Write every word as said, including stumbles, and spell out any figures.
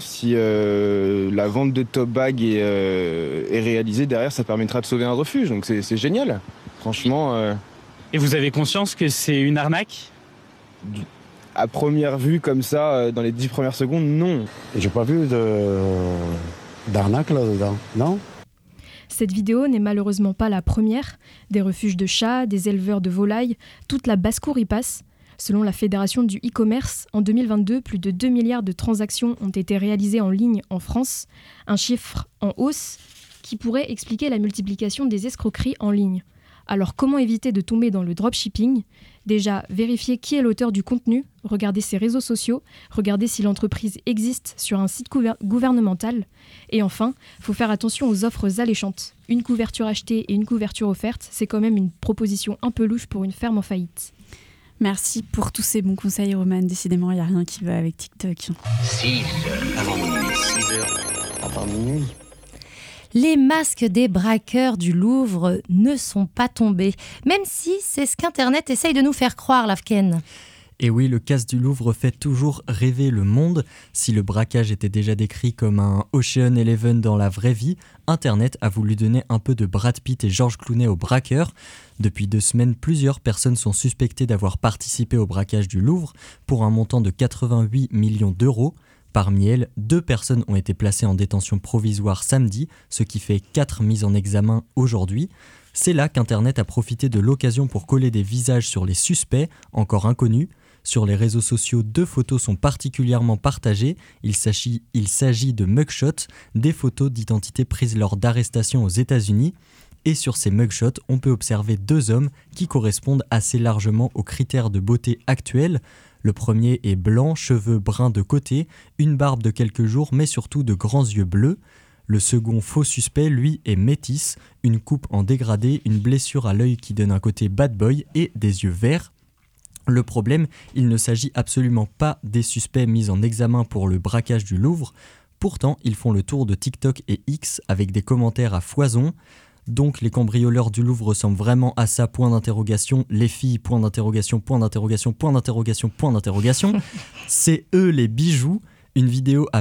Si euh, la vente de top bag est, euh, est réalisée, derrière, ça permettra de sauver un refuge. Donc c'est, c'est génial. Franchement, euh, Et vous avez conscience que c'est une arnaque ? du- à première vue, comme ça, euh, dans les dix premières secondes, non. J'ai pas vu de d'arnaque là-dedans, non? Cette vidéo n'est malheureusement pas la première. Des refuges de chats, des éleveurs de volailles, toute la basse-cour y passe. Selon la Fédération du e-commerce, en deux mille vingt-deux, plus de deux milliards de transactions ont été réalisées en ligne en France, un chiffre en hausse qui pourrait expliquer la multiplication des escroqueries en ligne. Alors comment éviter de tomber dans le dropshipping ? Déjà, vérifier qui est l'auteur du contenu, regarder ses réseaux sociaux, regarder si l'entreprise existe sur un site couver- gouvernemental. Et enfin, il faut faire attention aux offres alléchantes. Une couverture achetée et une couverture offerte, c'est quand même une proposition un peu louche pour une ferme en faillite. Merci pour tous ces bons conseils, Roman. Décidément, il n'y a rien qui va avec TikTok. six heures avant minuit, six heures Avant minuit. Les masques des braqueurs du Louvre ne sont pas tombés, même si c'est ce qu'Internet essaye de nous faire croire, Lafken. Et oui, le casse du Louvre fait toujours rêver le monde. Si le braquage était déjà décrit comme un Ocean Eleven dans la vraie vie, Internet a voulu donner un peu de Brad Pitt et George Clooney aux braqueurs. Depuis deux semaines, plusieurs personnes sont suspectées d'avoir participé au braquage du Louvre pour un montant de quatre-vingt-huit millions d'euros. Parmi elles, deux personnes ont été placées en détention provisoire samedi, ce qui fait quatre mises en examen aujourd'hui. C'est là qu'Internet a profité de l'occasion pour coller des visages sur les suspects, encore inconnus. Sur les réseaux sociaux, deux photos sont particulièrement partagées. Il s'agit, il s'agit de mugshots, des photos d'identité prises lors d'arrestations aux États-Unis. Et sur ces mugshots, on peut observer deux hommes qui correspondent assez largement aux critères de beauté actuels. Le premier est blanc, cheveux bruns de côté, une barbe de quelques jours, mais surtout de grands yeux bleus. Le second faux suspect, lui, est métis, une coupe en dégradé, une blessure à l'œil qui donne un côté bad boy et des yeux verts. Le problème, il ne s'agit absolument pas des suspects mis en examen pour le braquage du Louvre. Pourtant, ils font le tour de TikTok et X avec des commentaires à foison. Donc les cambrioleurs du Louvre ressemblent vraiment à ça, point d'interrogation, les filles, point d'interrogation, point d'interrogation, point d'interrogation, point d'interrogation. C'est eux les bijoux. Une vidéo a